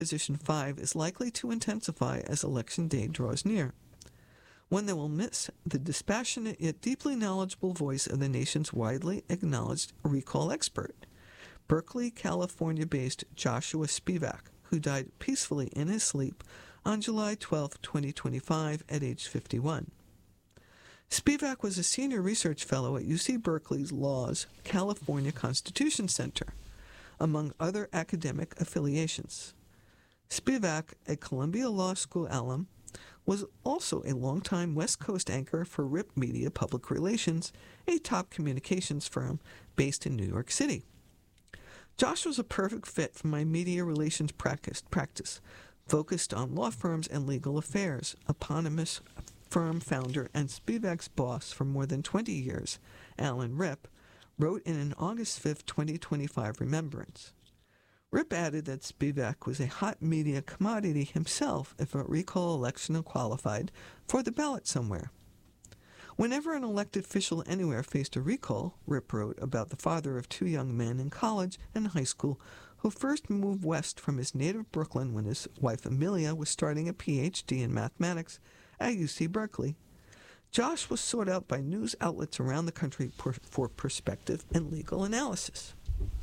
Position 5 is likely to intensify as Election Day draws near, when they will miss the dispassionate yet deeply knowledgeable voice of the nation's widely acknowledged recall expert, Berkeley, California-based Joshua Spivak, who died peacefully in his sleep on July 12, 2025, at age 51. Spivak was a senior research fellow at UC Berkeley's Law's California Constitution Center, among other academic affiliations. Spivak, a Columbia Law School alum, was also a longtime West Coast anchor for RIP Media Public Relations, a top communications firm based in New York City. Josh was a perfect fit for my media relations practice, focused on law firms and legal affairs, eponymous firm founder and Spivak's boss for more than 20 years, Alan Ripp, wrote in an August 5, 2025 remembrance. Ripp added that Spivak was a hot media commodity himself if a recall election qualified for the ballot somewhere. Whenever an elected official anywhere faced a recall, Ripp wrote about the father of two young men in college and high school who first moved west from his native Brooklyn when his wife Amelia was starting a Ph.D. in mathematics at UC Berkeley. Josh was sought out by news outlets around the country for perspective and legal analysis.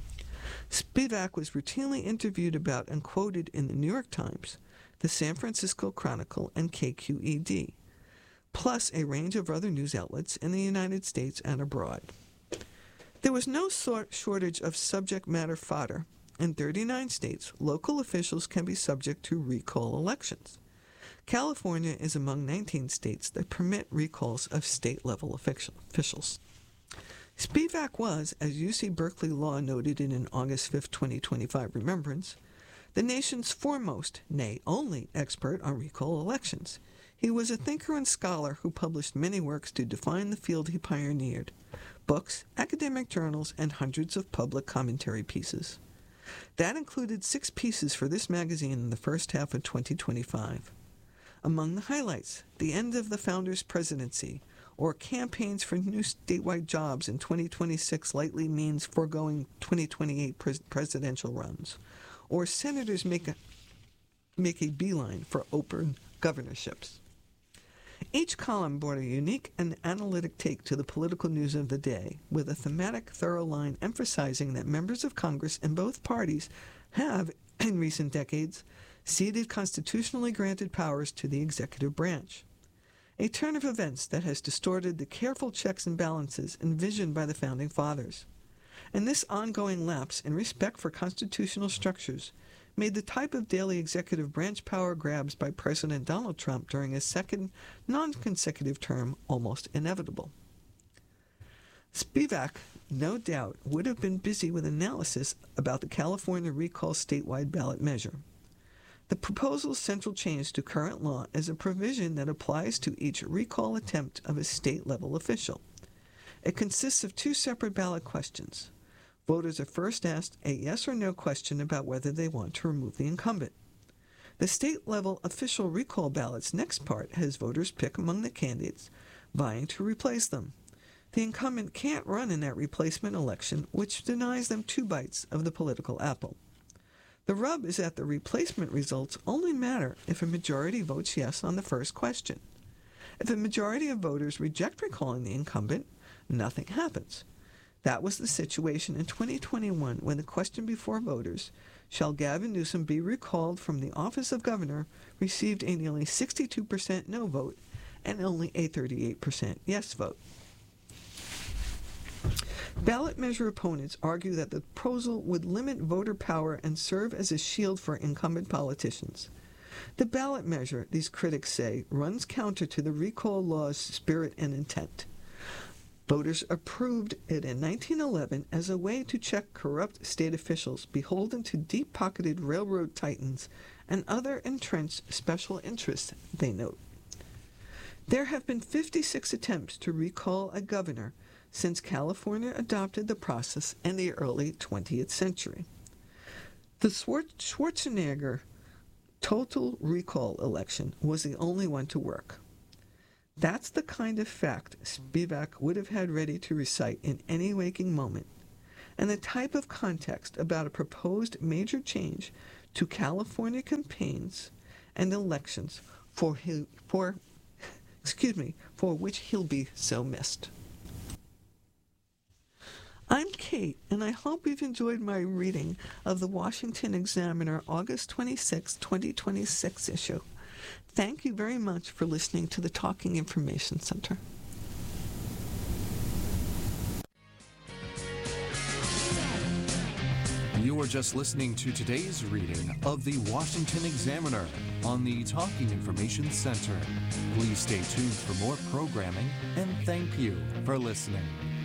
Spivak was routinely interviewed about and quoted in the New York Times, the San Francisco Chronicle, and KQED, plus a range of other news outlets in the United States and abroad. There was no shortage of subject matter fodder. In 39 states, local officials can be subject to recall elections. California is among 19 states that permit recalls of state-level officials. Spivak was, as UC Berkeley Law noted in an August 5, 2025 remembrance, the nation's foremost, nay, only expert on recall elections. He was a thinker and scholar who published many works to define the field he pioneered, books, academic journals, and hundreds of public commentary pieces. That included 6 pieces for this magazine in the first half of 2025. Among the highlights, the end of the founder's presidency, or campaigns for new statewide jobs in 2026 likely means foregoing 2028 presidential runs, or senators make a beeline for open governorships. Each column brought a unique and analytic take to the political news of the day, with a thematic, thorough line emphasizing that members of Congress in both parties have, in recent decades, ceded constitutionally granted powers to the executive branch. A turn of events that has distorted the careful checks and balances envisioned by the Founding Fathers. And this ongoing lapse in respect for constitutional structures made the type of daily executive branch power grabs by President Donald Trump during his second non-consecutive term almost inevitable. Spivak, no doubt, would have been busy with analysis about the California recall statewide ballot measure. The proposal's central change to current law is a provision that applies to each recall attempt of a state-level official. It consists of 2 separate ballot questions. Voters are first asked a yes or no question about whether they want to remove the incumbent. The state-level official recall ballot's next part has voters pick among the candidates vying to replace them. The incumbent can't run in that replacement election, which denies them 2 bites of the political apple. The rub is that the replacement results only matter if a majority votes yes on the first question. If a majority of voters reject recalling the incumbent, nothing happens. That was the situation in 2021 when the question before voters, shall Gavin Newsom be recalled from the office of governor, received a nearly 62% no vote and only a 38% yes vote. Ballot measure opponents argue that the proposal would limit voter power and serve as a shield for incumbent politicians. The ballot measure, these critics say, runs counter to the recall law's spirit and intent. Voters approved it in 1911 as a way to check corrupt state officials beholden to deep-pocketed railroad titans and other entrenched special interests, they note. There have been 56 attempts to recall a governor since California adopted the process in the early 20th century. The Schwarzenegger total recall election was the only one to work. That's the kind of fact Spivak would have had ready to recite in any waking moment, and the type of context about a proposed major change to California campaigns and elections for which he'll be so missed. I'm Kate, and I hope you've enjoyed my reading of the Washington Examiner August 26, 2026 issue. Thank you very much for listening to the Talking Information Center. You were just listening to today's reading of the Washington Examiner on the Talking Information Center. Please stay tuned for more programming, and thank you for listening.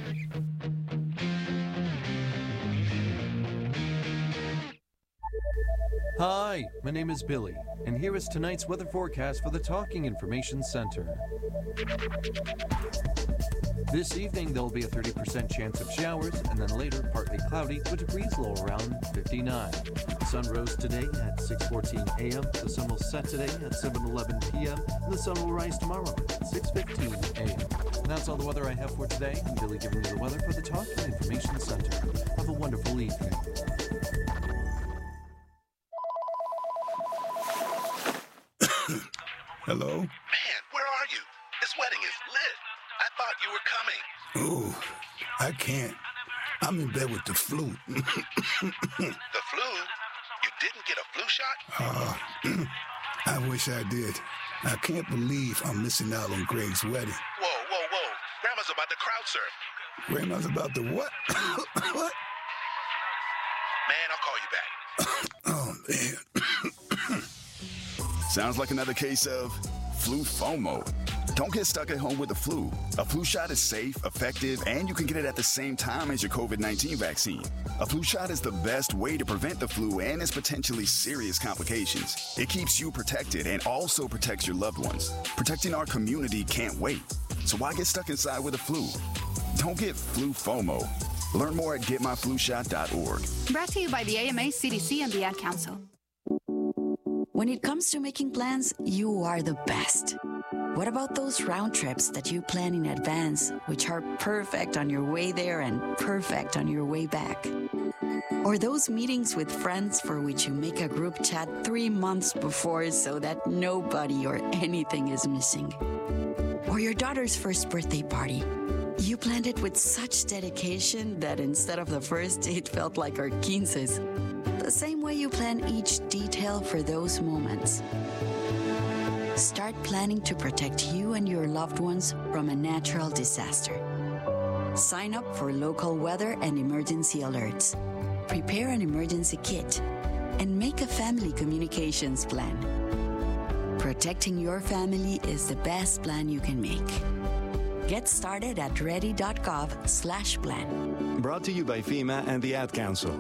Hi, my name is Billy, and here is tonight's weather forecast for the Talking Information Center. This evening, there will be a 30% chance of showers, and then later, partly cloudy, with degrees low around 59. The sun rose today at 6:14 a.m., the sun will set today at 7:11 p.m., and the sun will rise tomorrow at 6:15 a.m. And that's all the weather I have for today. I'm Billy giving you the weather for the Talking Information Center. Have a wonderful evening. Hello? Man, where are you? This wedding is lit. I thought you were coming. Oh, I can't. I'm in bed with the flu. The flu? You didn't get a flu shot? I wish I did. I can't believe I'm missing out on Greg's wedding. Whoa. Grandma's about to crowd surf. Grandma's about to what? What? Man, I'll call you back. Oh, man. Sounds like another case of flu FOMO. Don't get stuck at home with the flu. A flu shot is safe, effective, and you can get it at the same time as your COVID-19 vaccine. A flu shot is the best way to prevent the flu and its potentially serious complications. It keeps you protected and also protects your loved ones. Protecting our community can't wait. So why get stuck inside with the flu? Don't get flu FOMO. Learn more at getmyflushot.org. Brought to you by the AMA, CDC, and the Ad Council. When it comes to making plans, you are the best. What about those round trips that you plan in advance, which are perfect on your way there and perfect on your way back? Or those meetings with friends for which you make a group chat 3 months before so that nobody or anything is missing? Or your daughter's first birthday party. You planned it with such dedication that instead of the first, it felt like our 15s. The same way you plan each detail for those moments. Start planning to protect you and your loved ones from a natural disaster. Sign up for local weather and emergency alerts. Prepare an emergency kit and make a family communications plan. Protecting your family is the best plan you can make. Get started at ready.gov/plan. Brought to you by FEMA and the Ad Council.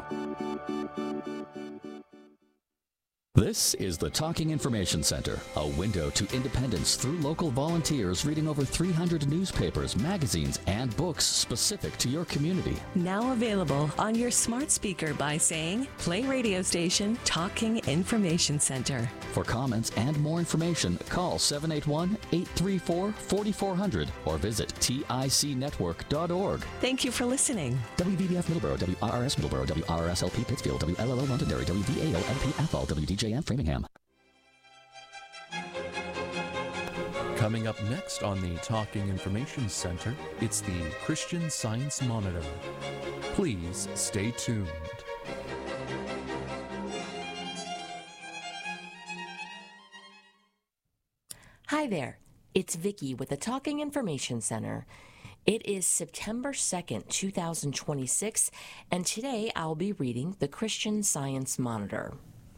This is the Talking Information Center, a window to independence through local volunteers reading over 300 newspapers, magazines, and books specific to your community. Now available on your smart speaker by saying, play radio station Talking Information Center. For comments and more information, call 781-834-4400 or visit ticnetwork.org. Thank you for listening. WVBF Middleborough, WRRS Middleborough, WRSLP Pittsfield, WLLO Londonderry, WVAO-LP Framingham. Coming up next on the Talking Information Center, it's the Christian Science Monitor. Please stay tuned. Hi there, it's Vicki with the Talking Information Center. It is September 2nd, 2026, and today I'll be reading the Christian Science Monitor.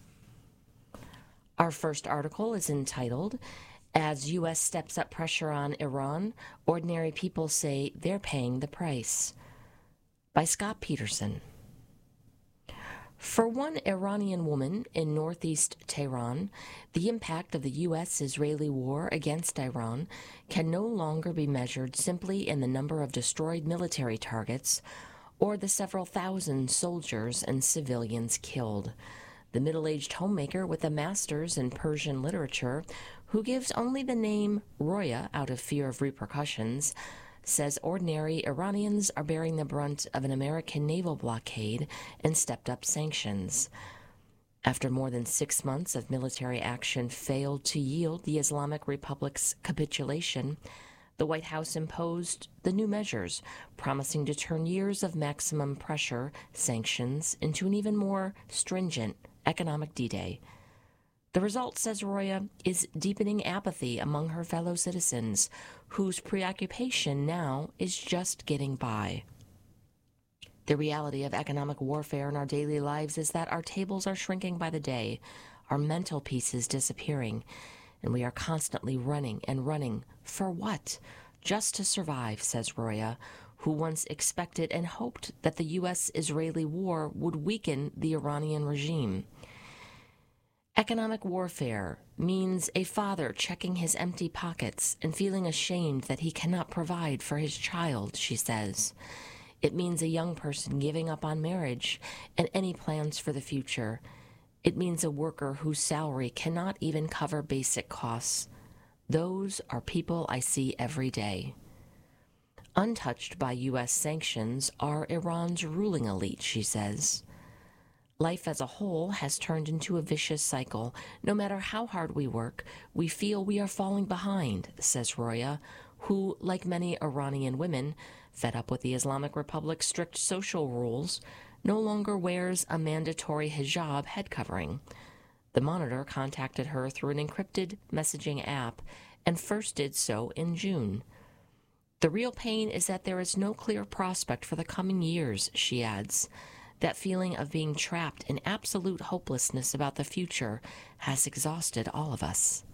Our first article is entitled, As U.S. Steps Up Pressure on Iran, Ordinary People Say They're Paying the Price, by Scott Peterson. For one Iranian woman in northeast Tehran, the impact of the U.S.-Israeli war against Iran can no longer be measured simply in the number of destroyed military targets or the several thousand soldiers and civilians killed. The middle-aged homemaker with a master's in Persian literature, who gives only the name Roya out of fear of repercussions, says ordinary Iranians are bearing the brunt of an American naval blockade and stepped-up sanctions. After more than 6 months of military action failed to yield the Islamic Republic's capitulation, the White House imposed the new measures, promising to turn years of maximum pressure sanctions into an even more stringent economic D-Day. The result, says Roya, is deepening apathy among her fellow citizens, whose preoccupation now is just getting by. The reality of economic warfare in our daily lives is that our tables are shrinking by the day, our mental peace is disappearing, and we are constantly running and running. For what? Just to survive, says Roya, who once expected and hoped that the U.S.-Israeli war would weaken the Iranian regime. Economic warfare means a father checking his empty pockets and feeling ashamed that he cannot provide for his child, she says. It means a young person giving up on marriage and any plans for the future. It means a worker whose salary cannot even cover basic costs. Those are people I see every day. Untouched by U.S. sanctions are Iran's ruling elite, she says. Life as a whole has turned into a vicious cycle. No matter how hard we work, we feel we are falling behind, says Roya, who, like many Iranian women, fed up with the Islamic Republic's strict social rules, no longer wears a mandatory hijab head covering. The Monitor contacted her through an encrypted messaging app and first did so in June. The real pain is that there is no clear prospect for the coming years, she adds. That feeling of being trapped in absolute hopelessness about the future has exhausted all of us.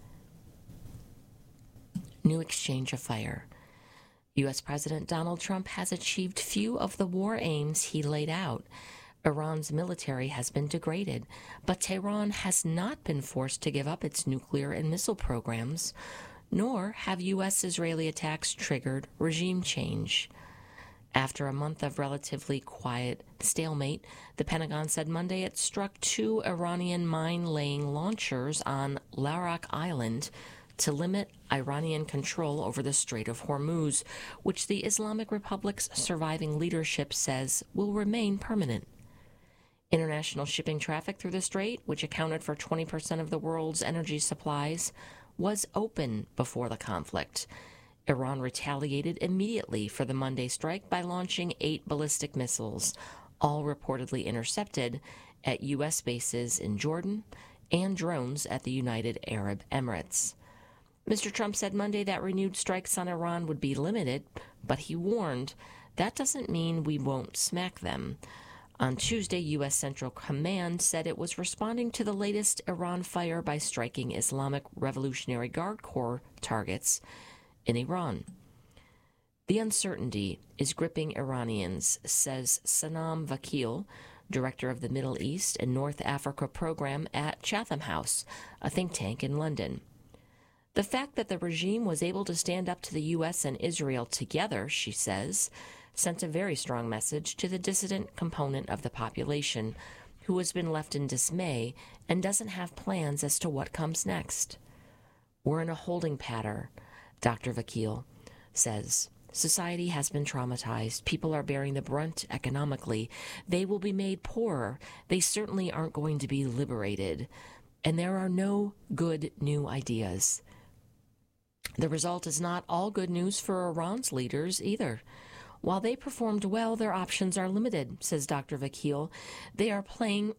New exchange of fire. U.S. President Donald Trump has achieved few of the war aims he laid out. Iran's military has been degraded, but Tehran has not been forced to give up its nuclear and missile programs, nor have U.S.-Israeli attacks triggered regime change. After a month of relatively quiet stalemate, the Pentagon said Monday it struck 2 Iranian mine-laying launchers on Larak Island to limit Iranian control over the Strait of Hormuz, which the Islamic Republic's surviving leadership says will remain permanent. International shipping traffic through the strait, which accounted for 20% of the world's energy supplies, was open before the conflict. Iran retaliated immediately for the Monday strike by launching 8 ballistic missiles, all reportedly intercepted at U.S. bases in Jordan and drones at the United Arab Emirates. Mr. Trump said Monday that renewed strikes on Iran would be limited, but he warned that doesn't mean we won't smack them. On Tuesday, U.S. Central Command said it was responding to the latest Iran fire by striking Islamic Revolutionary Guard Corps targets in Iran. The uncertainty is gripping Iranians, says Sanam Vakil, director of the Middle East and North Africa program at Chatham House, a think tank in London. The fact that the regime was able to stand up to the U.S. and Israel together, she says, sent a very strong message to the dissident component of the population, who has been left in dismay and doesn't have plans as to what comes next. We're in a holding pattern, Dr. Vakil says. Society has been traumatized. People are bearing the brunt economically. They will be made poorer. They certainly aren't going to be liberated. And there are no good new ideas. The result is not all good news for Iran's leaders either. While they performed well, their options are limited, says Dr. Vakil. They are playing,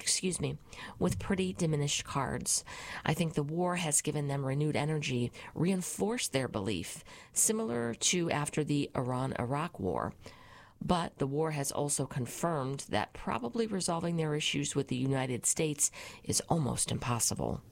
with pretty diminished cards. I think the war has given them renewed energy, reinforced their belief, similar to after the Iran-Iraq war. But the war has also confirmed that probably resolving their issues with the United States is almost impossible.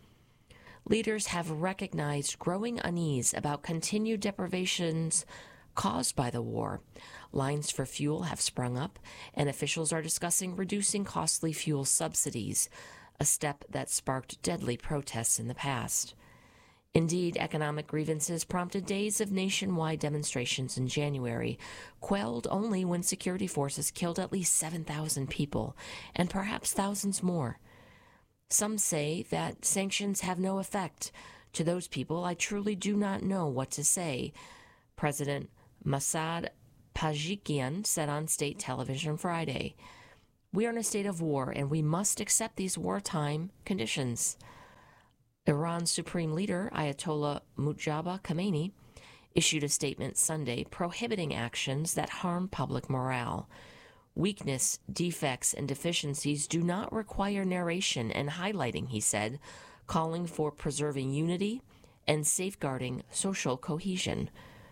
Leaders have recognized growing unease about continued deprivations caused by the war. Lines for fuel have sprung up, and officials are discussing reducing costly fuel subsidies, a step that sparked deadly protests in the past. Indeed, economic grievances prompted days of nationwide demonstrations in January, quelled only when security forces killed at least 7,000 people, and perhaps thousands more. Some say that sanctions have no effect. To those people, I truly do not know what to say. President Masoud Pezeshkian said on state television Friday. We are in a state of war, and we must accept these wartime conditions. Iran's supreme leader, Ayatollah Mujtaba Khamenei, issued a statement Sunday prohibiting actions that harm public morale. Weakness, defects, and deficiencies do not require narration and highlighting, he said, calling for preserving unity and safeguarding social cohesion.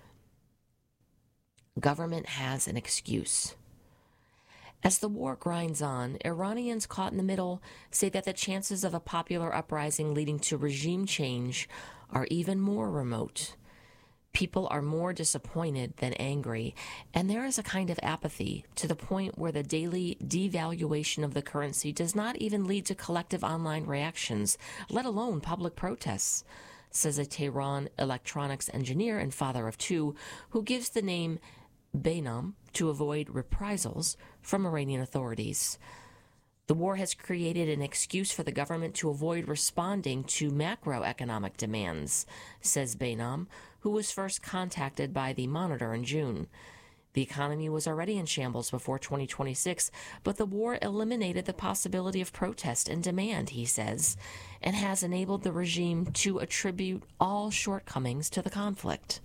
Government has an excuse. As the war grinds on, Iranians caught in the middle say that the chances of a popular uprising leading to regime change are even more remote. People are more disappointed than angry, and there is a kind of apathy to the point where the daily devaluation of the currency does not even lead to collective online reactions, let alone public protests, says a Tehran electronics engineer and father of two who gives the name Behnam to avoid reprisals from Iranian authorities. The war has created an excuse for the government to avoid responding to macroeconomic demands, says Behnam, who was first contacted by the Monitor in June. The economy was already in shambles before 2026, but the war eliminated the possibility of protest and demand, he says, and has enabled the regime to attribute all shortcomings to the conflict.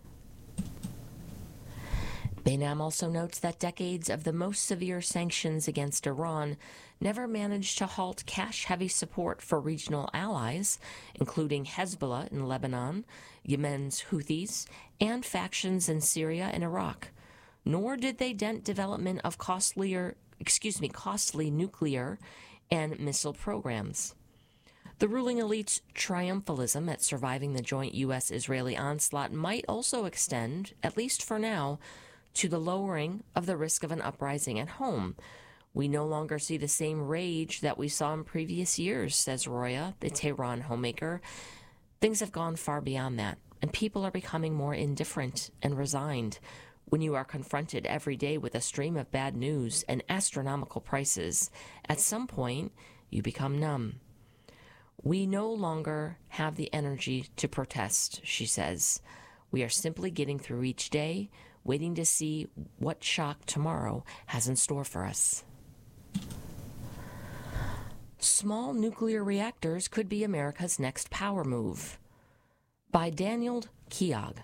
Behnam also notes that decades of the most severe sanctions against Iran never managed to halt cash-heavy support for regional allies, including Hezbollah in Lebanon, Yemen's Houthis, and factions in Syria and Iraq. Nor did they dent development of costly nuclear and missile programs. The ruling elite's triumphalism at surviving the joint U.S.-Israeli onslaught might also extend, at least for now, to the lowering of the risk of an uprising at home. We no longer see the same rage that we saw in previous years, says Roya, the Tehran homemaker. Things have gone far beyond that, and people are becoming more indifferent and resigned. When you are confronted every day with a stream of bad news and astronomical prices, at some point, you become numb. We no longer have the energy to protest, she says. We are simply getting through each day, waiting to see what shock tomorrow has in store for us. Small nuclear reactors could be America's next power move. By Daniel Keogh.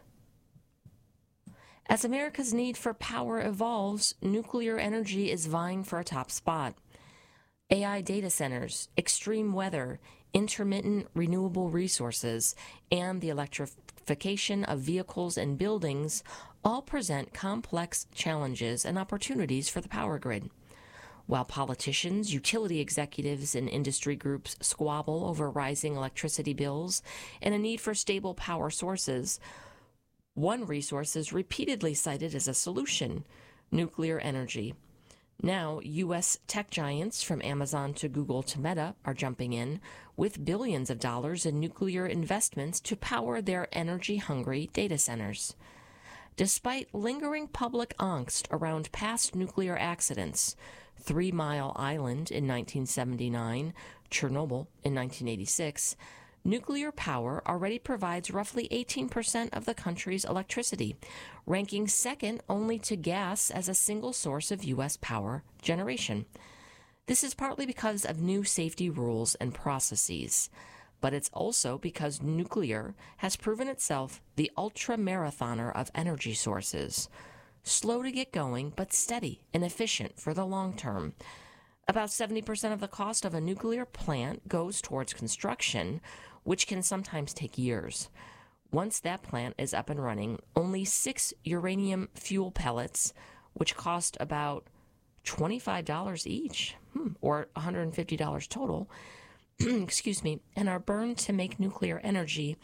As America's need for power evolves, nuclear energy is vying for a top spot. AI data centers, extreme weather, intermittent renewable resources, and the electrification of vehicles and buildings all present complex challenges and opportunities for the power grid. While politicians, utility executives, and industry groups squabble over rising electricity bills and a need for stable power sources, one resource is repeatedly cited as a solution: nuclear energy. Now, U.S. tech giants from Amazon to Google to Meta are jumping in with billions of dollars in nuclear investments to power their energy-hungry data centers. Despite lingering public angst around past nuclear accidents, 3 Mile Island in 1979, Chernobyl in 1986, nuclear power already provides roughly 18% of the country's electricity, ranking second only to gas as a single source of U.S. power generation. This is partly because of new safety rules and processes, but it's also because nuclear has proven itself the ultra-marathoner of energy sources. Slow to get going, but steady and efficient for the long term. About 70% of the cost of a nuclear plant goes towards construction, which can sometimes take years. Once that plant is up and running, only 6 uranium fuel pellets, which cost about $25 each, or $150 total, and are burned to make nuclear energy,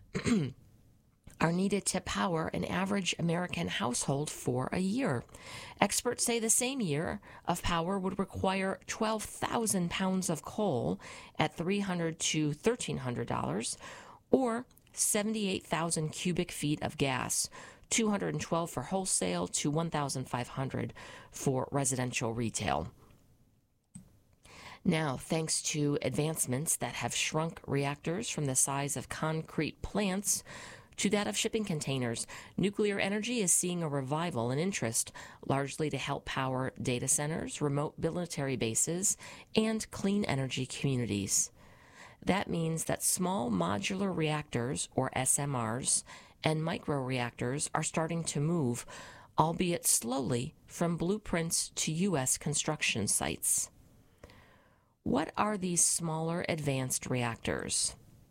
are needed to power an average American household for a year. Experts say the same year of power would require 12,000 pounds of coal at $300 to $1,300, or 78,000 cubic feet of gas, 212 for wholesale to 1,500 for residential retail. Now, thanks to advancements that have shrunk reactors from the size of concrete plants to that of shipping containers, nuclear energy is seeing a revival in interest, largely to help power data centers, remote military bases, and clean energy communities. That means that small modular reactors, or SMRs, and microreactors are starting to move, albeit slowly, from blueprints to U.S. construction sites. What are these smaller advanced reactors?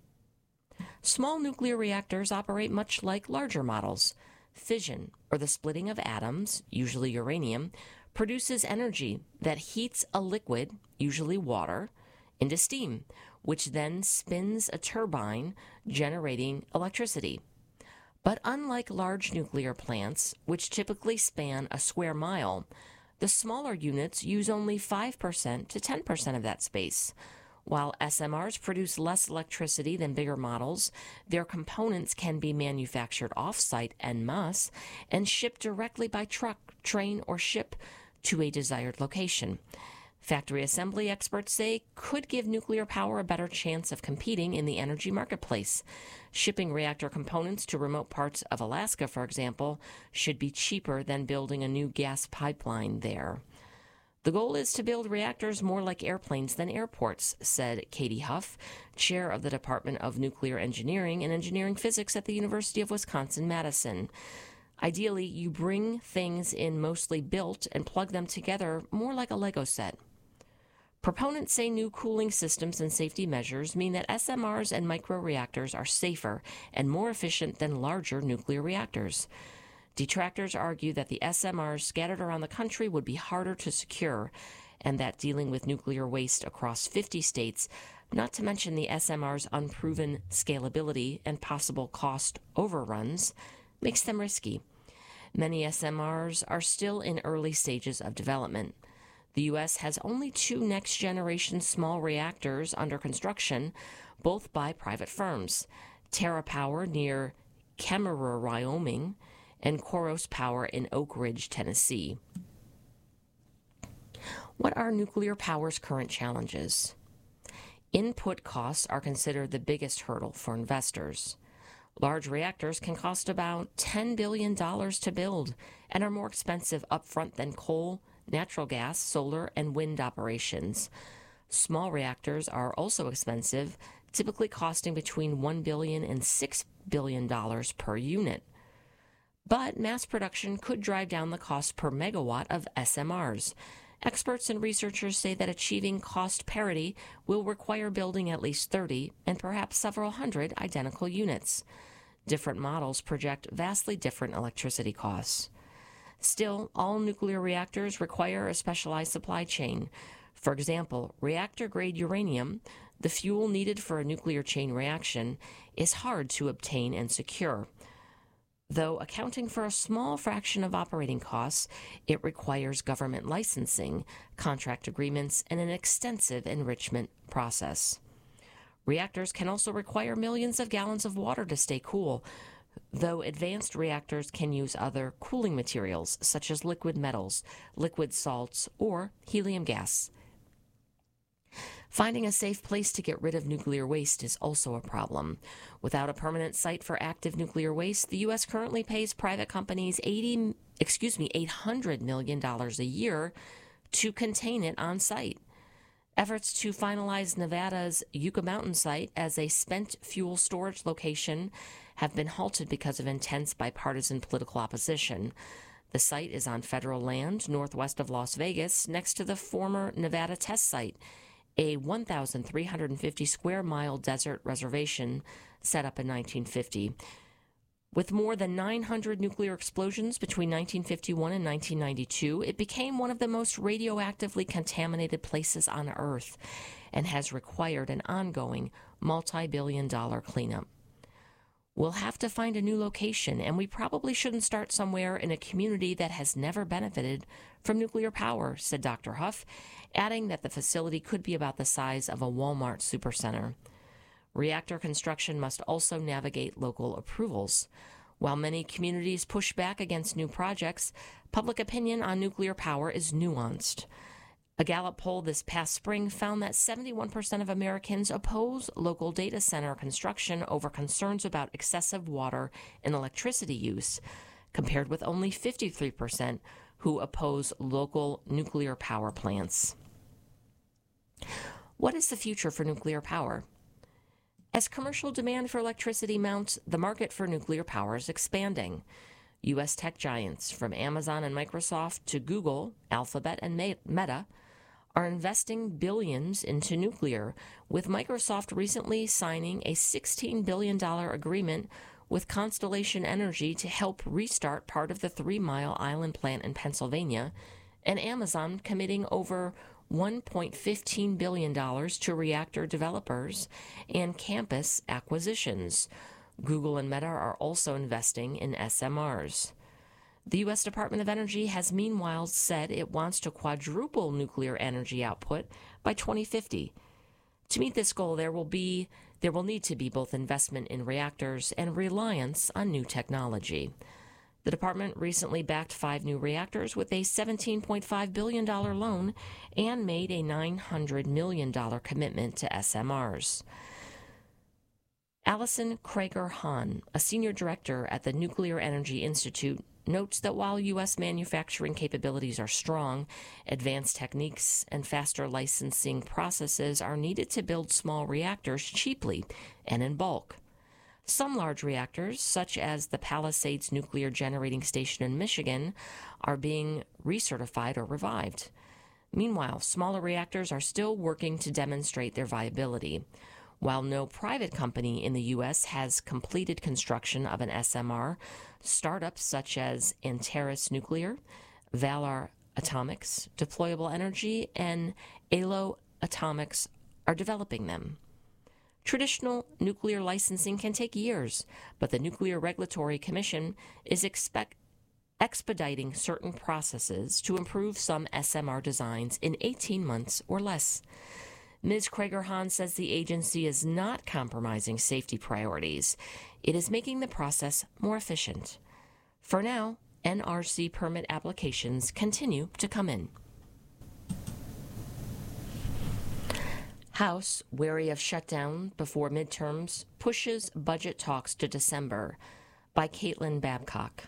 Small nuclear reactors operate much like larger models. Fission, or the splitting of atoms, usually uranium, produces energy that heats a liquid, usually water, into steam, which then spins a turbine, generating electricity. But unlike large nuclear plants, which typically span a square mile, the smaller units use only 5% to 10% of that space. While SMRs produce less electricity than bigger models, their components can be manufactured off-site en masse and shipped directly by truck, train, or ship to a desired location. Factory assembly, experts say, could give nuclear power a better chance of competing in the energy marketplace. Shipping reactor components to remote parts of Alaska, for example, should be cheaper than building a new gas pipeline there. The goal is to build reactors more like airplanes than airports, said Katie Huff, chair of the Department of Nuclear Engineering and Engineering Physics at the University of Wisconsin-Madison. Ideally, you bring things in mostly built and plug them together more like a Lego set. Proponents say new cooling systems and safety measures mean that SMRs and microreactors are safer and more efficient than larger nuclear reactors. Detractors argue that the SMRs scattered around the country would be harder to secure, and that dealing with nuclear waste across 50 states, not to mention the SMR's unproven scalability and possible cost overruns, makes them risky. Many SMRs are still in early stages of development. The U.S. has only 2 next-generation small reactors under construction, both by private firms, TerraPower near Kemmerer, Wyoming, and Koros Power in Oak Ridge, Tennessee. What are nuclear power's current challenges? Input costs are considered the biggest hurdle for investors. Large reactors can cost about $10 billion to build and are more expensive upfront than coal, natural gas, solar, and wind operations. Small reactors are also expensive, typically costing between $1 billion and $6 billion per unit. But mass production could drive down the cost per megawatt of SMRs. Experts and researchers say that achieving cost parity will require building at least 30 and perhaps several hundred identical units. Different models project vastly different electricity costs. Still, all nuclear reactors require a specialized supply chain. For example, reactor-grade uranium, the fuel needed for a nuclear chain reaction, is hard to obtain and secure. Though accounting for a small fraction of operating costs, it requires government licensing, contract agreements, and an extensive enrichment process. Reactors can also require millions of gallons of water to stay cool, though advanced reactors can use other cooling materials such as liquid metals, liquid salts, or helium gas. Finding a safe place to get rid of nuclear waste is also a problem. Without a permanent site for active nuclear waste, the U.S. currently pays private companies $800 million a year to contain it on site. Efforts to finalize Nevada's Yucca Mountain site as a spent fuel storage location have been halted because of intense bipartisan political opposition. The site is on federal land northwest of Las Vegas, next to the former Nevada test site, a 1,350 square mile desert reservation set up in 1950. With more than 900 nuclear explosions between 1951 and 1992, it became one of the most radioactively contaminated places on Earth and has required an ongoing multi-billion-dollar cleanup. We'll have to find a new location, and we probably shouldn't start somewhere in a community that has never benefited from nuclear power, said Dr. Huff, adding that the facility could be about the size of a Walmart supercenter. Reactor construction must also navigate local approvals. While many communities push back against new projects, public opinion on nuclear power is nuanced. A Gallup poll this past spring found that 71% of Americans oppose local data center construction over concerns about excessive water and electricity use, compared with only 53% who oppose local nuclear power plants. What is the future for nuclear power? As commercial demand for electricity mounts, the market for nuclear power is expanding. U.S. tech giants, from Amazon and Microsoft to Google, Alphabet, and Meta, are investing billions into nuclear, with Microsoft recently signing a $16 billion agreement with Constellation Energy to help restart part of the 3 Mile Island plant in Pennsylvania, and Amazon committing over $1.15 billion to reactor developers and campus acquisitions. Google and Meta are also investing in SMRs. The U.S. Department of Energy has meanwhile said it wants to quadruple nuclear energy output by 2050. To meet this goal, there will need to be both investment in reactors and reliance on new technology. The department recently backed 5 new reactors with a $17.5 billion loan and made a $900 million commitment to SMRs. Alison Krieger-Hahn, a senior director at the Nuclear Energy Institute, notes that while U.S. manufacturing capabilities are strong, advanced techniques and faster licensing processes are needed to build small reactors cheaply and in bulk. Some large reactors, such as the Palisades Nuclear Generating Station in Michigan, are being recertified or revived. Meanwhile, smaller reactors are still working to demonstrate their viability. While no private company in the U.S. has completed construction of an SMR, startups such as Antares Nuclear, Valar Atomics, Deployable Energy, and ALO Atomics are developing them. Traditional nuclear licensing can take years, but the Nuclear Regulatory Commission is expediting certain processes to improve some SMR designs in 18 months or less. Ms. Krieger-Hahn says the agency is not compromising safety priorities. It is making the process more efficient. For now, NRC permit applications continue to come in. House, wary of shutdown before midterms, pushes budget talks to December, by Caitlin Babcock.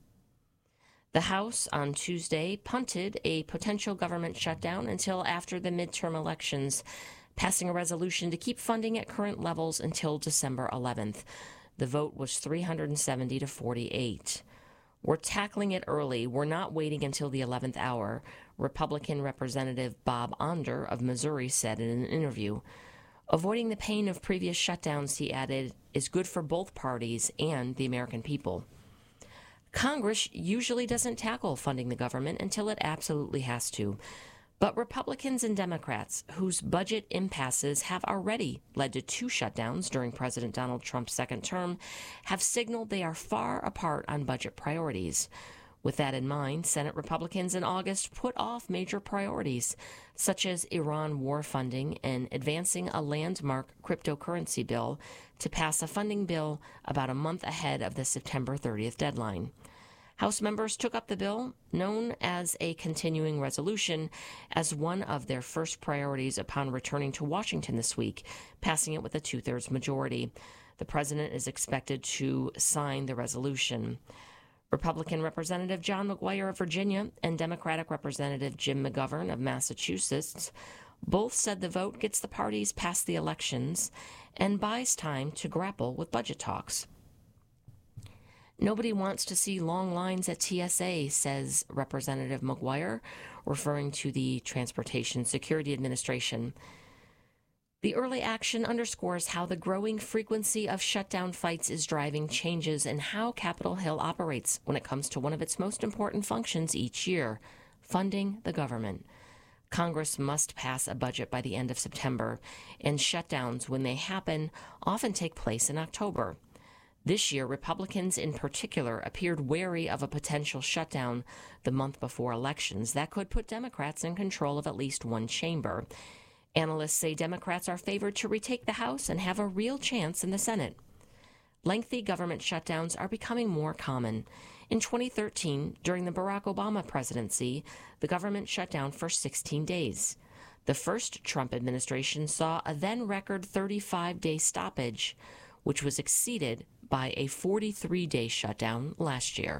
The House on Tuesday punted a potential government shutdown until after the midterm elections, passing a resolution to keep funding at current levels until December 11th. The vote was 370 to 48. We're tackling it early. We're not waiting until the 11th hour, Republican Representative Bob Onder of Missouri said in an interview. Avoiding the pain of previous shutdowns, he added, is good for both parties and the American people. Congress usually doesn't tackle funding the government until it absolutely has to. But Republicans and Democrats, whose budget impasses have already led to 2 shutdowns during President Donald Trump's second term, have signaled they are far apart on budget priorities. With that in mind, Senate Republicans in August put off major priorities, such as Iran war funding and advancing a landmark cryptocurrency bill to pass a funding bill about a month ahead of the September 30th deadline. House members took up the bill, known as a continuing resolution, as one of their first priorities upon returning to Washington this week, passing it with a 2/3 majority. The president is expected to sign the resolution. Republican Representative John McGuire of Virginia and Democratic Representative Jim McGovern of Massachusetts both said the vote gets the parties past the elections and buys time to grapple with budget talks. Nobody wants to see long lines at TSA, says Representative McGuire, referring to the Transportation Security Administration. The early action underscores how the growing frequency of shutdown fights is driving changes in how Capitol Hill operates when it comes to one of its most important functions each year, funding the government. Congress must pass a budget by the end of September, and shutdowns, when they happen, often take place in October. This year, Republicans in particular appeared wary of a potential shutdown the month before elections that could put Democrats in control of at least one chamber. Analysts say Democrats are favored to retake the House and have a real chance in the Senate. lengthy government shutdowns are becoming more common. In 2013, during the Barack Obama presidency, the government shut down for 16 days. The first Trump administration saw a then-record 35-day stoppage, which was exceeded by a 43-day shutdown last year.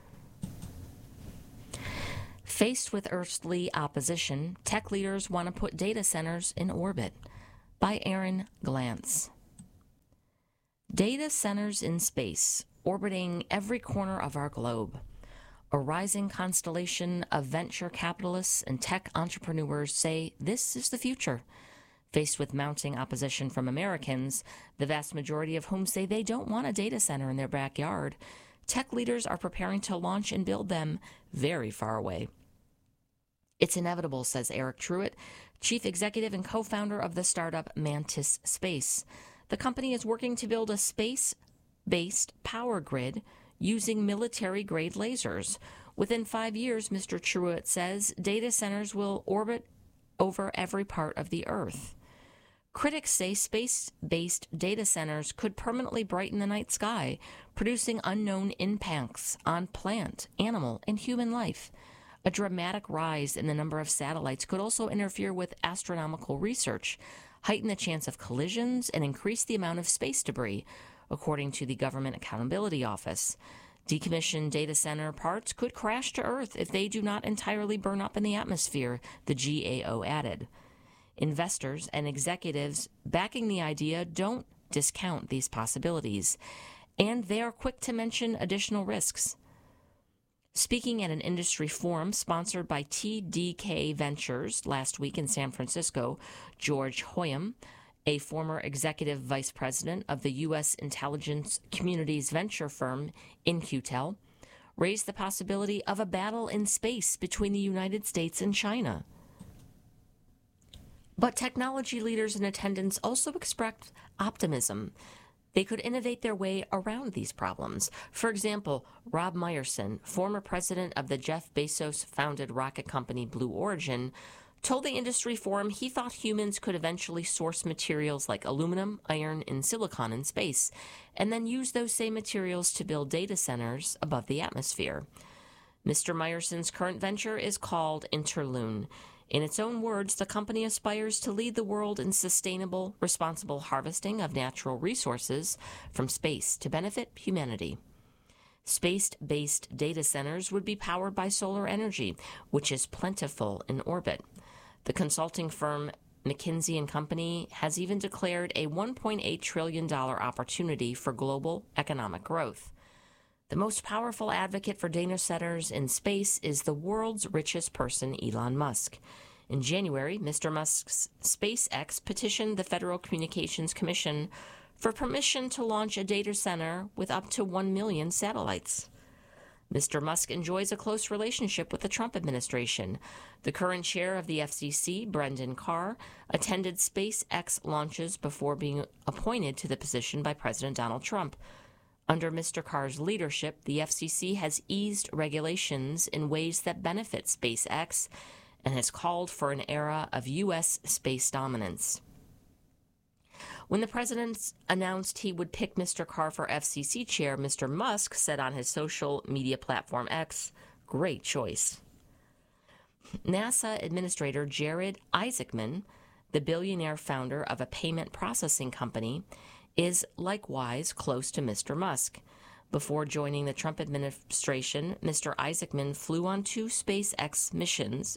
Faced with earthly opposition, tech leaders want to put data centers in orbit. By Aaron Glantz. Data centers in space, orbiting every corner of our globe. A rising constellation of venture capitalists and tech entrepreneurs say this is the future. Faced with mounting opposition from Americans, the vast majority of whom say they don't want a data center in their backyard, tech leaders are preparing to launch and build them very far away. It's inevitable, says Eric Truitt, chief executive and co-founder of the startup Mantis Space. The company is working to build a space-based power grid using military-grade lasers. Within 5 years, Mr. Truitt says, data centers will orbit over every part of the Earth. Critics say space-based data centers could permanently brighten the night sky, producing unknown impacts on plant, animal, and human life. A dramatic rise in the number of satellites could also interfere with astronomical research, heighten the chance of collisions, and increase the amount of space debris, according to the Government Accountability Office. Decommissioned data center parts could crash to Earth if they do not entirely burn up in the atmosphere, the GAO added. Investors and executives backing the idea don't discount these possibilities, and they are quick to mention additional risks. Speaking at an industry forum sponsored by TDK Ventures last week in San Francisco, George Hoyam, a former executive vice president of the U.S. intelligence community's venture firm In-Q-Tel, raised the possibility of a battle in space between the United States and China. But technology leaders in attendance also expressed optimism. They could innovate their way around these problems. For example, Rob Meyerson, former president of the Jeff Bezos-founded rocket company Blue Origin, told the industry forum he thought humans could eventually source materials like aluminum, iron, and silicon in space, and then use those same materials to build data centers above the atmosphere. Mr. Meyerson's current venture is called Interloon. In its own words, the company aspires to lead the world in sustainable, responsible harvesting of natural resources from space to benefit humanity. Space-based data centers would be powered by solar energy, which is plentiful in orbit. The consulting firm McKinsey & Company has even declared a $1.8 trillion opportunity for global economic growth. The most powerful advocate for data centers in space is the world's richest person, Elon Musk. In January, Mr. Musk's SpaceX petitioned the Federal Communications Commission for permission to launch a data center with up to 1 million satellites. Mr. Musk enjoys a close relationship with the Trump administration. The current chair of the FCC, Brendan Carr, attended SpaceX launches before being appointed to the position by President Donald Trump. Under Mr. Carr's leadership, the FCC has eased regulations in ways that benefit SpaceX and has called for an era of U.S. space dominance. When the president announced he would pick Mr. Carr for FCC chair, Mr. Musk said on his social media platform X, "Great choice." NASA Administrator Jared Isaacman, the billionaire founder of a payment processing company, is likewise close to Mr. Musk. Before joining the Trump administration, Mr. Isaacman flew on 2 SpaceX missions,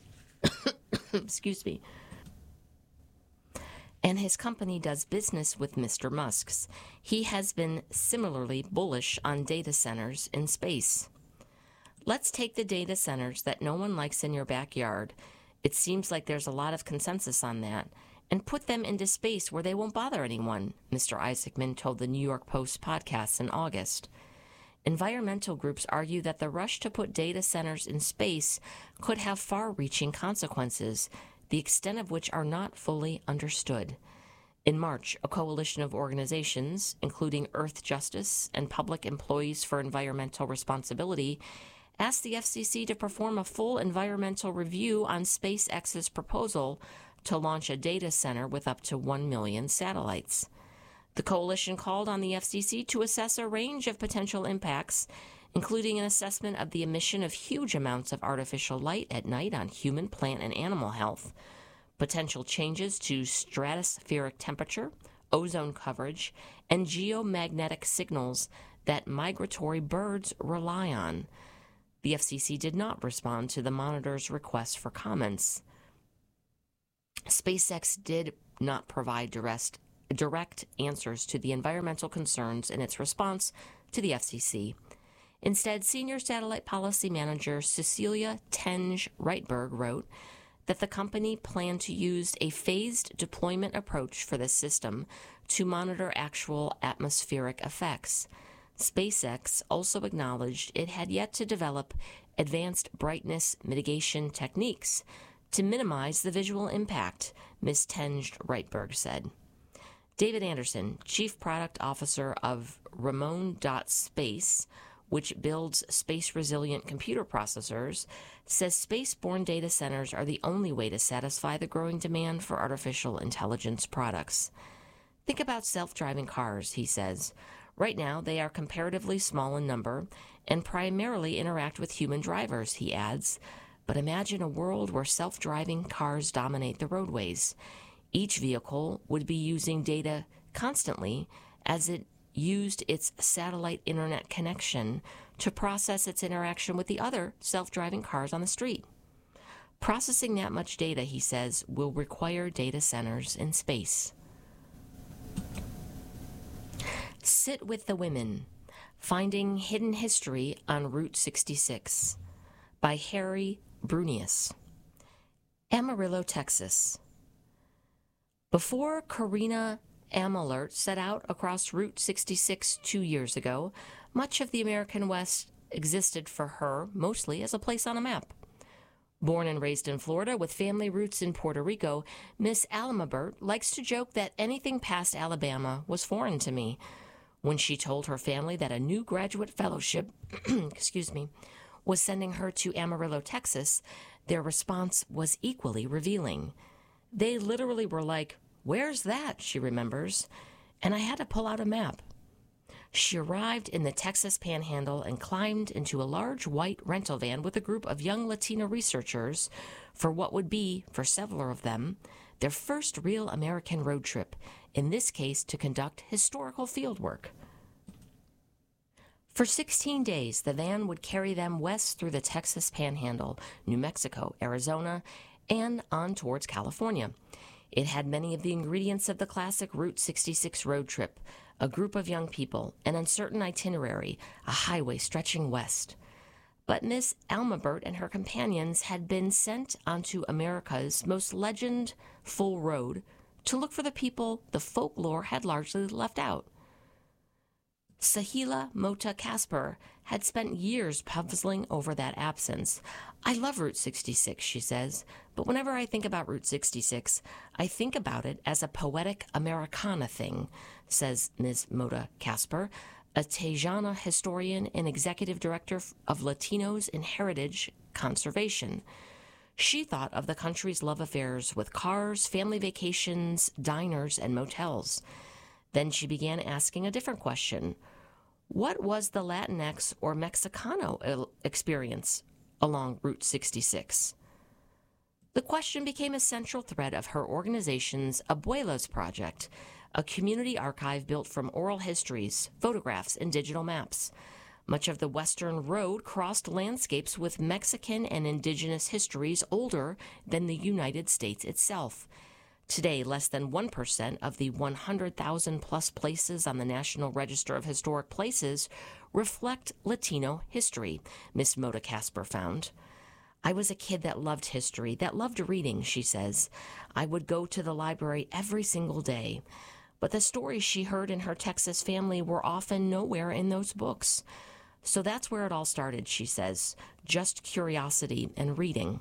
and his company does business with Mr. Musk's. He has been similarly bullish on data centers in space. Let's take the data centers that no one likes in your backyard. It seems like there's a lot of consensus on that, and put them into space where they won't bother anyone, Mr. Isaacman told the New York Post podcast in August. Environmental groups argue that the rush to put data centers in space could have far-reaching consequences, the extent of which are not fully understood. In March, a coalition of organizations, including Earth Justice and Public Employees for Environmental Responsibility, asked the FCC to perform a full environmental review on SpaceX's proposal to launch a data center with up to 1 million satellites. The coalition called on the FCC to assess a range of potential impacts, including an assessment of the emission of huge amounts of artificial light at night on human, plant, and animal health, potential changes to stratospheric temperature, ozone coverage, and geomagnetic signals that migratory birds rely on. The FCC did not respond to the monitor's request for comments. SpaceX did not provide direct answers to the environmental concerns in its response to the FCC. Instead, Senior Satellite Policy Manager Cecilia Tenge-Reitberg wrote that the company planned to use a phased deployment approach for the system to monitor actual atmospheric effects. SpaceX also acknowledged it had yet to develop advanced brightness mitigation techniques to minimize the visual impact, Ms. Tenge-Reitberg said. David Anderson, Chief Product Officer of Ramon.Space, which builds space-resilient computer processors, says space-borne data centers are the only way to satisfy the growing demand for artificial intelligence products. Think about self-driving cars, he says. Right now, they are comparatively small in number and primarily interact with human drivers, he adds. But imagine a world where self-driving cars dominate the roadways. Each vehicle would be using data constantly as it used its satellite internet connection to process its interaction with the other self-driving cars on the street. Processing that much data, he says, will require data centers in space. Sit with the Women, Finding Hidden History on Route 66 by Harry Brunius. Amarillo, Texas. Before Karina Amalert set out across Route 66 2 years ago, much of the American West existed for her mostly as a place on a map. Born and raised in Florida with family roots in Puerto Rico, Miss Alamabert likes to joke that anything past Alabama was foreign to me. When she told her family that a new graduate fellowship was sending her to Amarillo, Texas, their response was equally revealing. They literally were like, "Where's that?" she remembers, and I had to pull out a map. She arrived in the Texas Panhandle and climbed into a large white rental van with a group of young Latino researchers for what would be, for several of them, their first real American road trip, in this case to conduct historical fieldwork. For 16 days, the van would carry them west through the Texas Panhandle, New Mexico, Arizona, and on towards California. It had many of the ingredients of the classic Route 66 road trip: a group of young people, an uncertain itinerary, a highway stretching west. But Miss Alamabert and her companions had been sent onto America's most legend-full road to look for the people the folklore had largely left out. Sahila Mota Kasper had spent years puzzling over that absence. I love Route 66, she says, but whenever I think about Route 66, I think about it as a poetic Americana thing, says Ms. Mota Kasper, a Tejana historian and executive director of Latinos in Heritage Conservation. She thought of the country's love affairs with cars, family vacations, diners, and motels. Then she began asking a different question. What was the Latinx or Mexicano experience along Route 66? The question became a central thread of her organization's Abuelas Project, a community archive built from oral histories, photographs, and digital maps. Much of the Western Road crossed landscapes with Mexican and indigenous histories older than the United States itself. Today, less than 1% of the 100,000-plus places on the National Register of Historic Places reflect Latino history, Miss Mota Kasper found. I was a kid that loved history, that loved reading, she says. I would go to the library every single day. But the stories she heard in her Texas family were often nowhere in those books. So that's where it all started, she says, just curiosity and reading.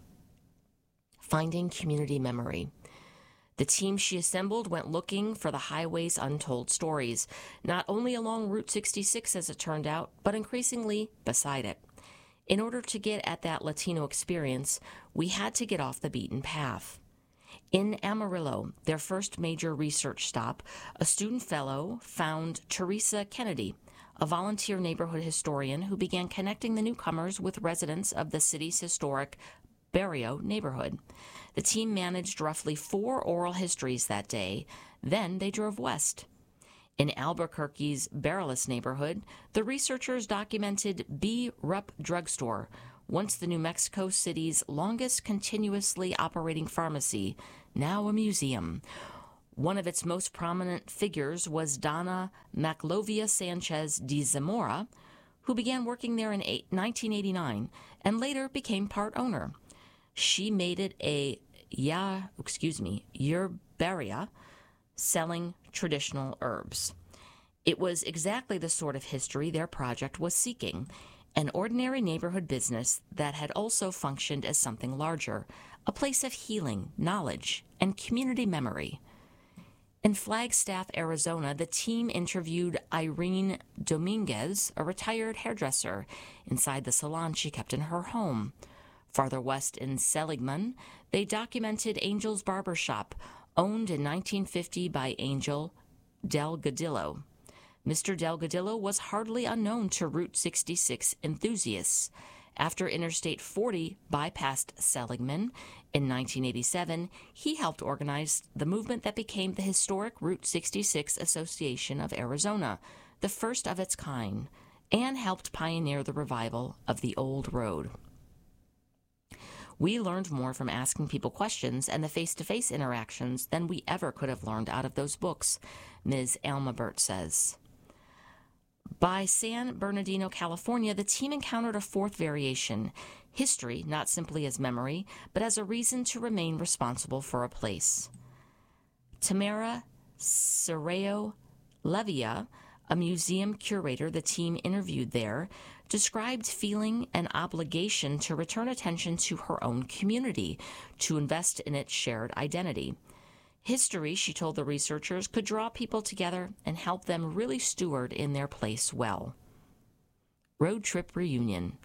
Finding community memory. The team she assembled went looking for the highway's untold stories, not only along Route 66 as it turned out, but increasingly beside it. In order to get at that Latino experience, we had to get off the beaten path. In Amarillo, their first major research stop, a student fellow found Teresa Kennedy, a volunteer neighborhood historian who began connecting the newcomers with residents of the city's historic Barrio neighborhood. The team managed roughly 4 oral histories that day. Then they drove west. In Albuquerque's Barrillas neighborhood, the researchers documented B. Rupp Drugstore, once the New Mexico City's longest continuously operating pharmacy, now a museum. One of its most prominent figures was Donna Maclovia Sanchez de Zamora, who began working there in 1989 and later became part owner. She made it a yerbaria, selling traditional herbs. It was exactly the sort of history their project was seeking, an ordinary neighborhood business that had also functioned as something larger, a place of healing, knowledge, and community memory. In Flagstaff, Arizona, the team interviewed Irene Dominguez, a retired hairdresser, inside the salon she kept in her home. Farther west in Seligman, they documented Angel's Barbershop, owned in 1950 by Angel Delgadillo. Mr. Delgadillo was hardly unknown to Route 66 enthusiasts. After Interstate 40 bypassed Seligman in 1987, he helped organize the movement that became the historic Route 66 Association of Arizona, the first of its kind, and helped pioneer the revival of the old road. We learned more from asking people questions and the face-to-face interactions than we ever could have learned out of those books, Ms. Almabert says. By San Bernardino, California, the team encountered a fourth variation, history not simply as memory, but as a reason to remain responsible for a place. Tamara Serrao Levia, a museum curator the team interviewed there, described feeling an obligation to return attention to her own community, to invest in its shared identity. History, she told the researchers, could draw people together and help them really steward in their place well. Road trip reunion.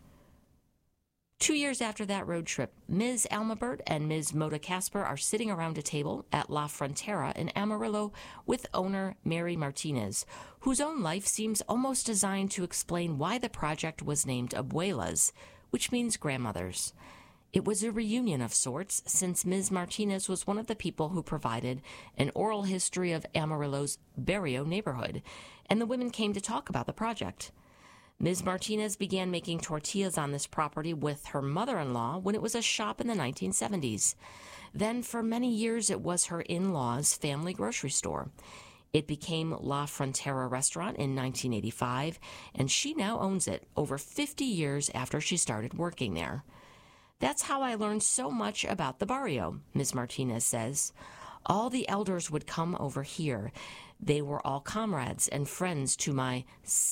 2 years after that road trip, Ms. Almabert and Ms. Moda Casper are sitting around a table at La Frontera in Amarillo with owner Mary Martinez, whose own life seems almost designed to explain why the project was named Abuelas, which means grandmothers. It was a reunion of sorts, since Ms. Martinez was one of the people who provided an oral history of Amarillo's Barrio neighborhood, and the women came to talk about the project. Ms. Martinez began making tortillas on this property with her mother-in-law when it was a shop in the 1970s. Then, for many years, it was her in-laws' family grocery store. It became La Frontera Restaurant in 1985, and she now owns it over 50 years after she started working there. That's how I learned so much about the barrio, Ms. Martinez says. All the elders would come over here. They were all comrades and friends to my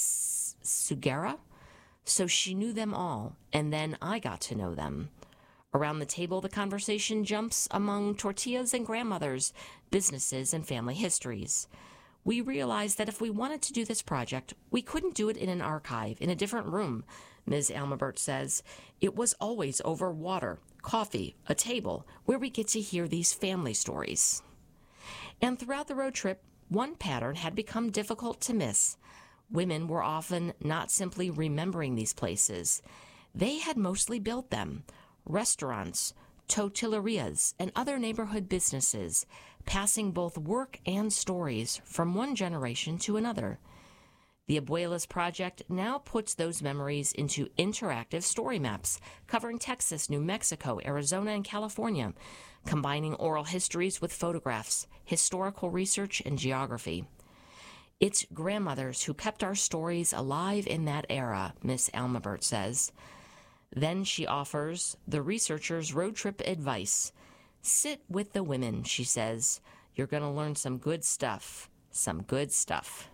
Sugera, so she knew them all, and then I got to know them. Around the table, the conversation jumps among tortillas and grandmothers, businesses, and family histories. We realized that if we wanted to do this project, we couldn't do it in an archive, in a different room, Ms. Almabert says. It was always over water, coffee, a table, where we get to hear these family stories. And throughout the road trip, one pattern had become difficult to miss. Women were often not simply remembering these places. They had mostly built them. Restaurants, tortillerias, and other neighborhood businesses, passing both work and stories from one generation to another. The Abuelas Project now puts those memories into interactive story maps covering Texas, New Mexico, Arizona, and California, combining oral histories with photographs, historical research, and geography. It's grandmothers who kept our stories alive in that era, Miss Almabert says. Then she offers the researchers road trip advice. Sit with the women, she says. You're going to learn some good stuff. Some good stuff.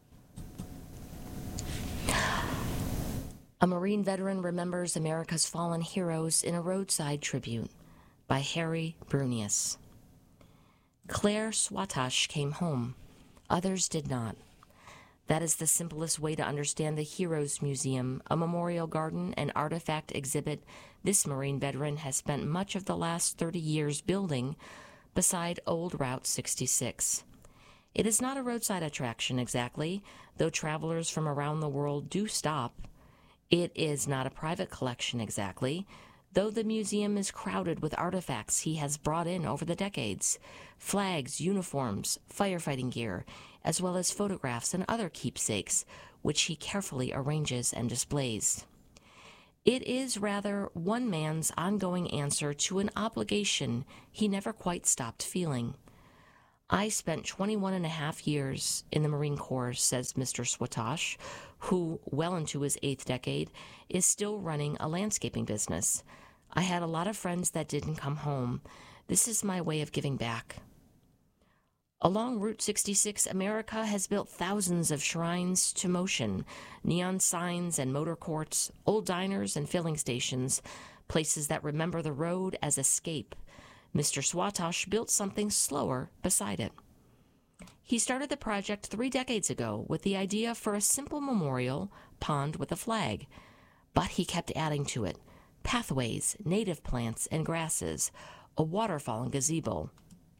A Marine veteran remembers America's fallen heroes in a roadside tribute by Harry Brunius. Claire Swatosh came home. Others did not. That is the simplest way to understand the Heroes Museum, a memorial garden and artifact exhibit this Marine veteran has spent much of the last 30 years building, beside Old Route 66. It is not a roadside attraction exactly, though travelers from around the world do stop. It is not a private collection exactly, though the museum is crowded with artifacts he has brought in over the decades, flags, uniforms, firefighting gear, as well as photographs and other keepsakes, which he carefully arranges and displays. It is rather one man's ongoing answer to an obligation he never quite stopped feeling. I spent 21 and a half years in the Marine Corps, says Mr. Swatosh, who, well into his 8th decade, is still running a landscaping business. I had a lot of friends that didn't come home. This is my way of giving back. Along Route 66, America has built thousands of shrines to motion, neon signs and motor courts, old diners and filling stations, places that remember the road as escape. Mr. Swatosh built something slower beside it. He started the project 3 decades ago with the idea for a simple memorial pond with a flag, but he kept adding to it: pathways, native plants and grasses, a waterfall and gazebo.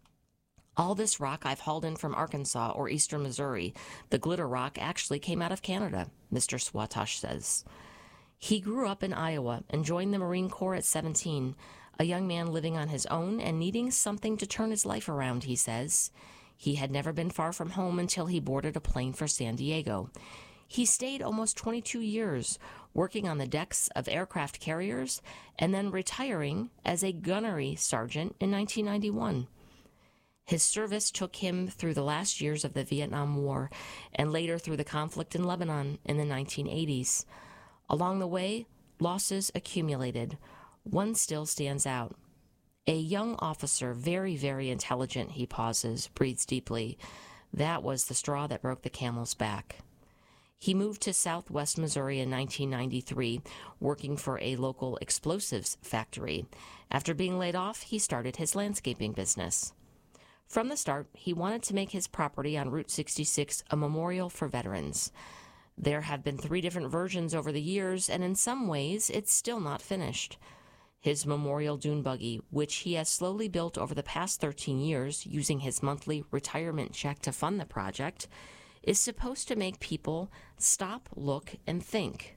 All this rock I've hauled in from Arkansas or eastern Missouri. The glitter rock actually came out of Canada, Mr. Swatosh says. He grew up in Iowa and joined the Marine Corps at 17, a young man living on his own and needing something to turn his life around, he says. He had never been far from home until he boarded a plane for San Diego. He stayed almost 22 years, working on the decks of aircraft carriers and then retiring as a gunnery sergeant in 1991. His service took him through the last years of the Vietnam War and later through the conflict in Lebanon in the 1980s. Along the way, losses accumulated. One still stands out. A young officer, very, very intelligent, he pauses, breathes deeply. That was the straw that broke the camel's back. He moved to southwest Missouri in 1993, working for a local explosives factory. After being laid off, he started his landscaping business. From the start, he wanted to make his property on Route 66 a memorial for veterans. There have been 3 different versions over the years, and in some ways, it's still not finished. His memorial dune buggy, which he has slowly built over the past 13 years using his monthly retirement check to fund the project, is supposed to make people stop, look, and think.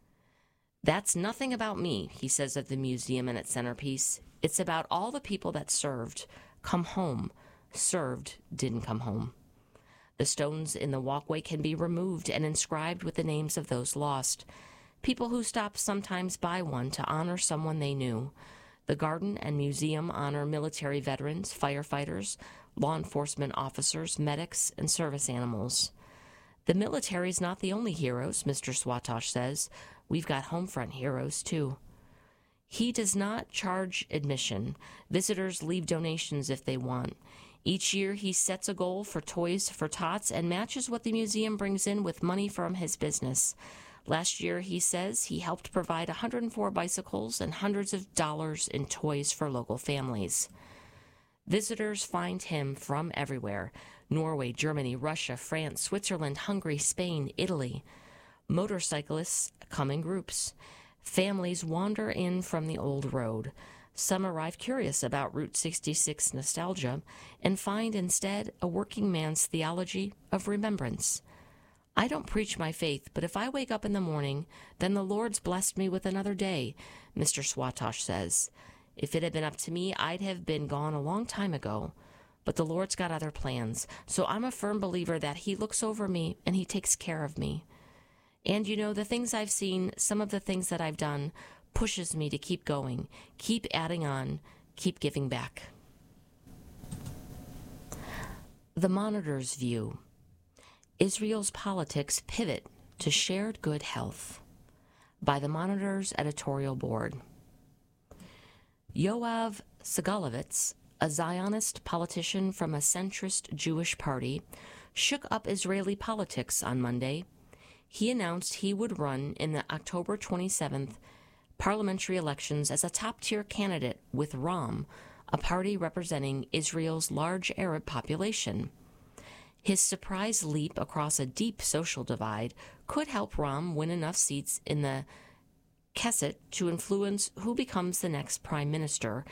That's nothing about me, he says of the museum and its centerpiece. It's about all the people that served, come home, served, didn't come home. The stones in the walkway can be removed and inscribed with the names of those lost. People who stop sometimes buy one to honor someone they knew. The garden and museum honor military veterans, firefighters, law enforcement officers, medics, and service animals. The military's not the only heroes, Mr. Swatosh says. We've got homefront heroes, too. He does not charge admission. Visitors leave donations if they want. Each year, he sets a goal for Toys for Tots and matches what the museum brings in with money from his business. Last year, he says, he helped provide 104 bicycles and hundreds of dollars in toys for local families. Visitors find him from everywhere: Norway, Germany, Russia, France, Switzerland, Hungary, Spain, Italy. Motorcyclists come in groups. Families wander in from the old road. Some arrive curious about Route 66 nostalgia and find instead a working man's theology of remembrance. I don't preach my faith, but if I wake up in the morning, then the Lord's blessed me with another day, Mr. Swatosh says. If it had been up to me, I'd have been gone a long time ago. But the Lord's got other plans, so I'm a firm believer that he looks over me and he takes care of me. And you know, the things I've seen, some of the things that I've done, pushes me to keep going, keep adding on, keep giving back. The Monitor's view. Israel's politics pivot to shared good health. By the Monitor's editorial board. Yoav Segalovitz, a Zionist politician from a centrist Jewish party, shook up Israeli politics on Monday. He announced he would run in the October 27th parliamentary elections as a top-tier candidate with Ram, a party representing Israel's large Arab population. His surprise leap across a deep social divide could help Ram win enough seats in the Knesset to influence who becomes the next prime minister,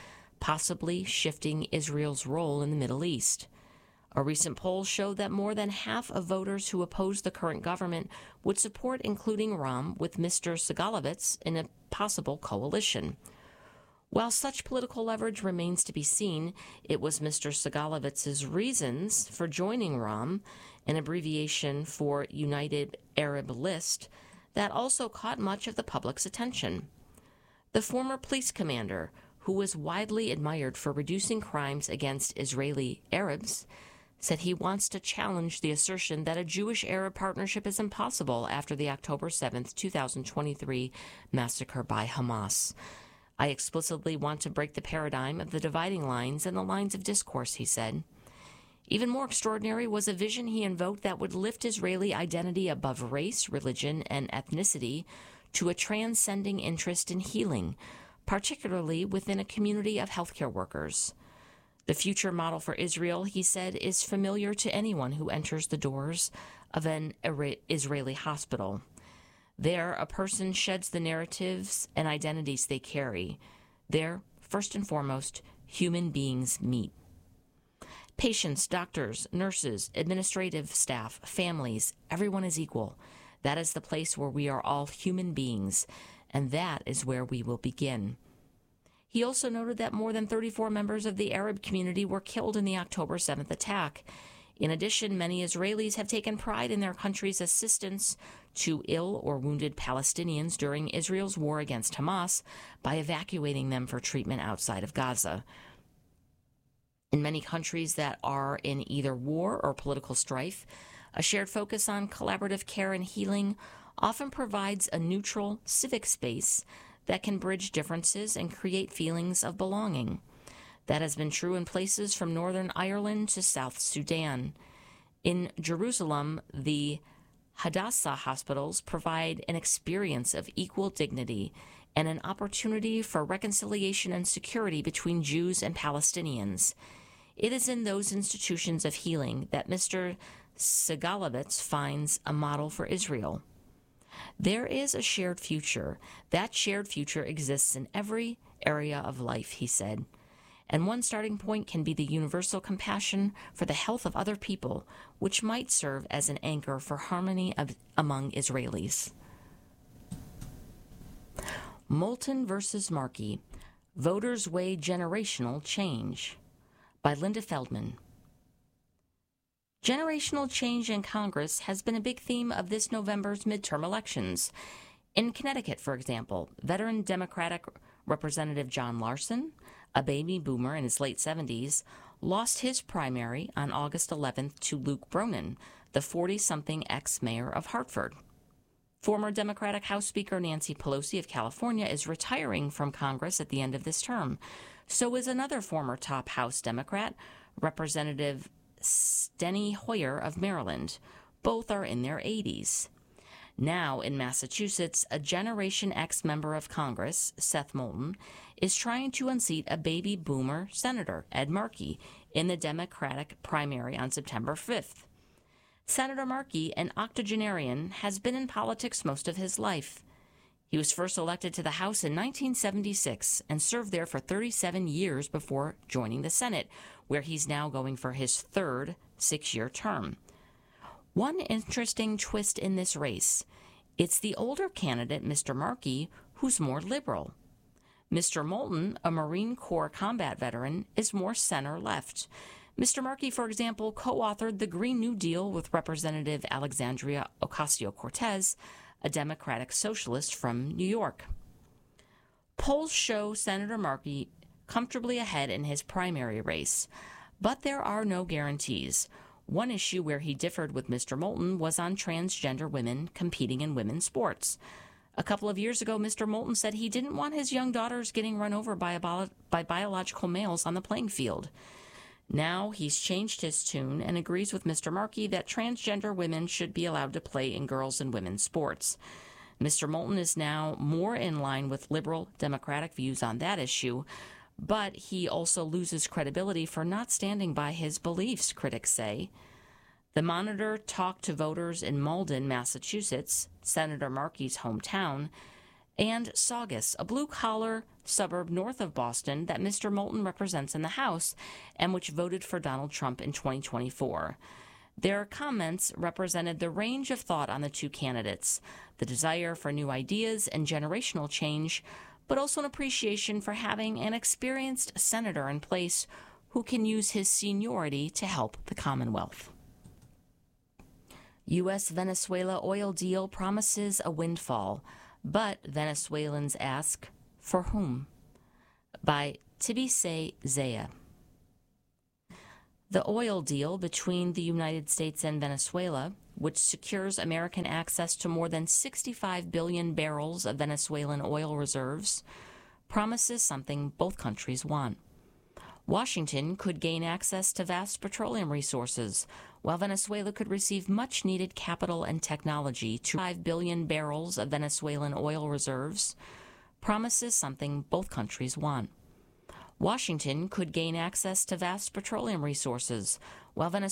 possibly shifting Israel's role in the Middle East. A recent poll showed that more than half of voters who oppose the current government would support including Ram with Mr. Segalovitz in a possible coalition. While such political leverage remains to be seen, it was Mr. Segalovitz's reasons for joining Ram, an abbreviation for United Arab List, that also caught much of the public's attention. The former police commander, who was widely admired for reducing crimes against Israeli Arabs, said he wants to challenge the assertion that a Jewish-Arab partnership is impossible after the October 7, 2023 massacre by Hamas. I explicitly want to break the paradigm of the dividing lines and the lines of discourse, he said. Even more extraordinary was a vision he invoked that would lift Israeli identity above race, religion, and ethnicity to a transcending interest in healing, particularly within a community of healthcare workers. The future model for Israel, he said, is familiar to anyone who enters the doors of an Israeli hospital. There, a person sheds the narratives and identities they carry. There, first and foremost, human beings meet. Patients, doctors, nurses, administrative staff, families, everyone is equal. That is the place where we are all human beings, and that is where we will begin. He also noted that more than 34 members of the Arab community were killed in the October 7th attack. In addition, many Israelis have taken pride in their country's assistance to ill or wounded Palestinians during Israel's war against Hamas by evacuating them for treatment outside of Gaza. In many countries that are in either war or political strife, a shared focus on collaborative care and healing often provides a neutral civic space that can bridge differences and create feelings of belonging. That has been true in places from Northern Ireland to South Sudan. In Jerusalem, the Hadassah hospitals provide an experience of equal dignity and an opportunity for reconciliation and security between Jews and Palestinians. It is in those institutions of healing that Mr. Segalovitz finds a model for Israel. There is a shared future. That shared future exists in every area of life, he said. And one starting point can be the universal compassion for the health of other people, which might serve as an anchor for harmony among Israelis. Moulton versus Markey, Voters Weigh Generational Change, by Linda Feldman. Generational change in Congress has been a big theme of this November's midterm elections. In Connecticut, for example, veteran Democratic Representative John Larson, a baby boomer in his late 70s, lost his primary on August 11th to Luke Bronin, the 40-something ex-mayor of Hartford. Former Democratic House Speaker Nancy Pelosi of California is retiring from Congress at the end of this term. So is another former top House Democrat, Representative Steny Hoyer of Maryland. Both are in their 80s. Now, in Massachusetts, a Generation X member of Congress, Seth Moulton, is trying to unseat a baby boomer senator, Ed Markey, in the Democratic primary on September 5th. Senator Markey, an octogenarian, has been in politics most of his life. He was first elected to the House in 1976 and served there for 37 years before joining the Senate, where he's now going for his third 6-year term. One interesting twist in this race, it's the older candidate, Mr. Markey, who's more liberal. Mr. Moulton, a Marine Corps combat veteran, is more center-left. Mr. Markey, for example, co-authored the Green New Deal with Representative Alexandria Ocasio-Cortez, a Democratic socialist from New York. Polls show Senator Markey comfortably ahead in his primary race, but there are no guarantees. One issue where he differed with Mr. Moulton was on transgender women competing in women's sports. A couple of years ago, Mr. Moulton said he didn't want his young daughters getting run over by biological males on the playing field. Now he's changed his tune and agrees with Mr. Markey that transgender women should be allowed to play in girls' and women's sports. Mr. Moulton is now more in line with liberal Democratic views on that issue, but he also loses credibility for not standing by his beliefs, critics say. The Monitor talked to voters in Malden, Massachusetts, Senator Markey's hometown, and Saugus, a blue-collar suburb north of Boston that Mr. Moulton represents in the House and which voted for Donald Trump in 2024. Their comments represented the range of thought on the two candidates, the desire for new ideas and generational change, but also an appreciation for having an experienced senator in place who can use his seniority to help the Commonwealth. U.S.-Venezuela oil deal promises a windfall, but Venezuelans ask, for whom? By Tibise Zaya. The oil deal between the United States and Venezuela, which secures American access to more than 65 billion barrels of Venezuelan oil reserves, promises something both countries want. Washington could gain access to vast petroleum resources, while Venezuela could receive much-needed capital and technology to 5 billion barrels of Venezuelan oil reserves, promises something both countries want. Washington could gain access to vast petroleum resources, while Venezuela